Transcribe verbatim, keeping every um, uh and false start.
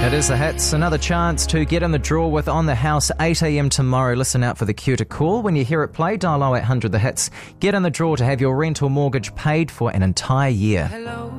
It is the Hits. Another chance to get in the draw with On the House, eight a.m. tomorrow. Listen out for the cue to call. When you hear it play, dial oh eight hundred the hits. Get in the draw to have your rent or mortgage paid for an entire year. Hello.